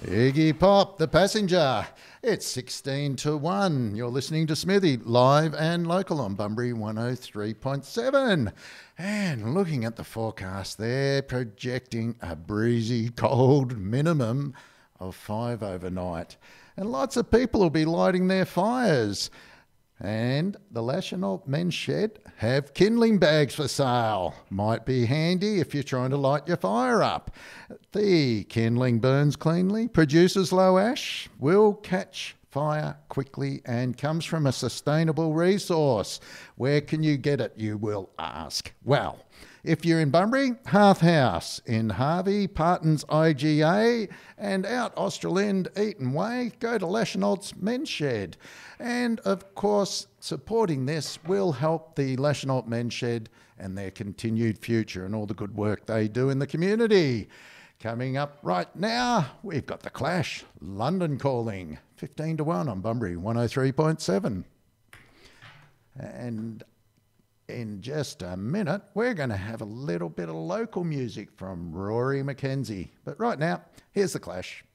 Iggy Pop, The Passenger. It's 16 to 1. You're listening to Smithy, live and local on Bunbury 103.7. And looking at the forecast there, projecting a breezy, cold minimum of 5 overnight. And lots of people will be lighting their fires. And the Lachinault Men's Shed have kindling bags for sale. Might be handy if you're trying to light your fire up. The kindling burns cleanly, produces low ash, will catch fire quickly and comes from a sustainable resource. Where can you get it, you will ask? Well, if you're in Bunbury, Hearth House, in Harvey, Parton's IGA, and out Austral End, Eaton Way, go to Lachinault's Men's Shed. And of course, supporting this will help the Lachinault Men's Shed and their continued future and all the good work they do in the community. Coming up right now, we've got The Clash, London Calling, 15 to 1 on Bunbury 103.7. And in just a minute, we're going to have a little bit of local music from Rory McKenzie. But right now, here's The Clash.